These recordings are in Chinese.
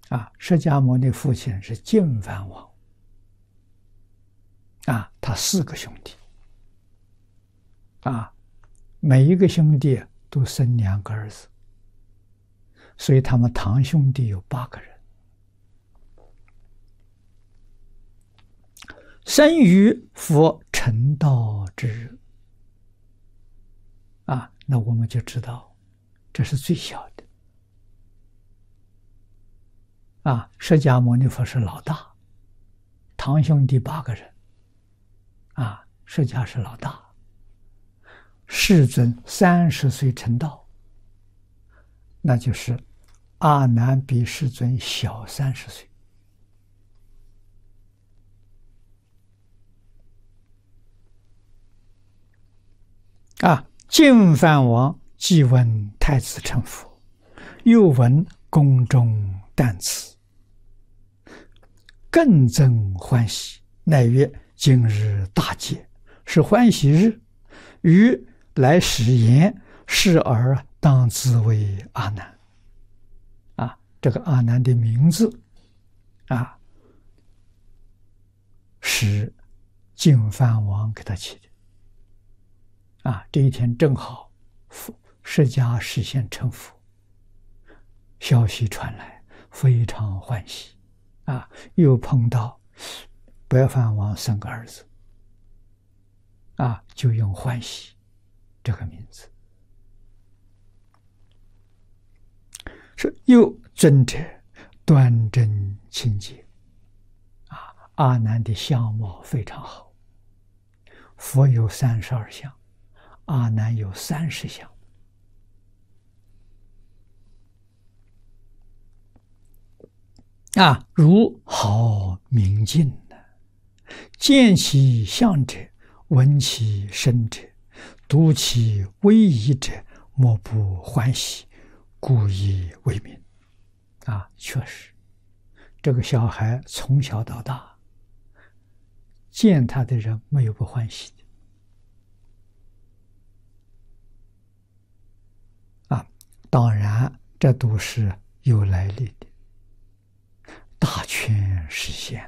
释迦牟尼父亲是净饭王，他4个兄弟，每一个兄弟都生2个儿子，所以他们堂兄弟有8个人。生于佛成道之日，那我们就知道这是最小的。释迦牟尼佛是老大，堂兄弟8个人，释迦是老大。世尊30岁成道，那就是阿难比世尊小30岁。净饭王既闻太子成佛，又闻宫中旦辞，更增欢喜，乃曰：今日大戒，是欢喜日，于来使言，是而当自为阿难。这个阿难的名字是净饭王给他起的。这一天正好释迦实现成佛，消息传来，非常欢喜。又碰到白饭王生个儿子，就用欢喜这个名字。说又尊者端正清洁，阿难的相貌非常好。佛有32相，阿难有30相。如好明镜呢，见其相者，闻其声者，读其威仪者，莫不欢喜，故以为名。确实，这个小孩从小到大，见他的人没有不欢喜的。当然，这都是有来历的。大权实现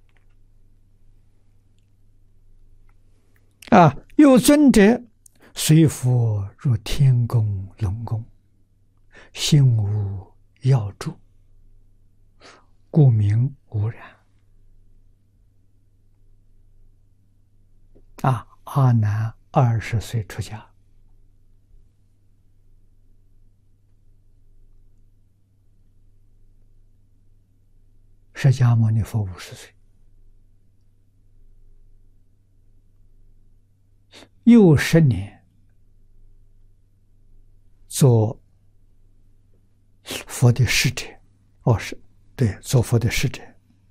了。有尊者随佛入天宫龙宫，心无药助，故名无染。阿难20岁出家，释迦牟尼佛50岁，又10年做佛的使者。对，做佛的使者。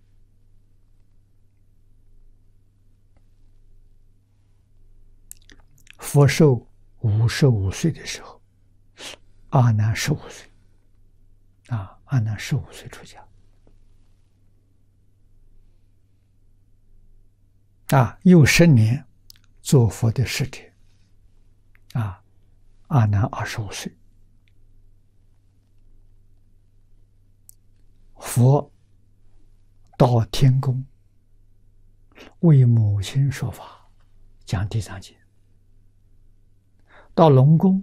佛寿55岁的时候，阿难15岁。阿难15岁出家。又10年做佛的使者。阿难25岁。佛到天宫为母亲说法，讲地藏经。到龙宫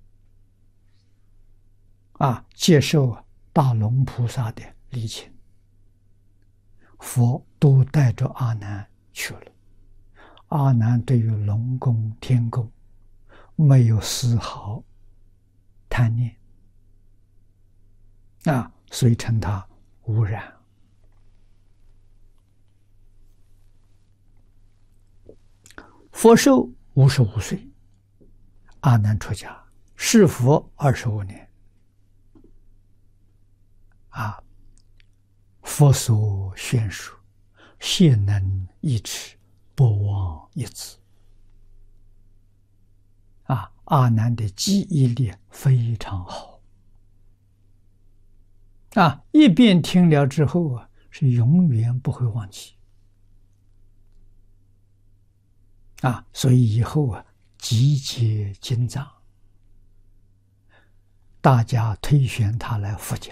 接受大龙菩萨的礼请，佛都带着阿难去了。阿难对于龙宫天宫没有丝毫贪念，所以称他无染。佛寿55岁，阿难出家，侍佛25年。佛所宣说，现能一持，不忘一字。阿难的记忆力非常好。一遍听了之后是永远不会忘记。所以以后集结经藏，大家推选他来佛家。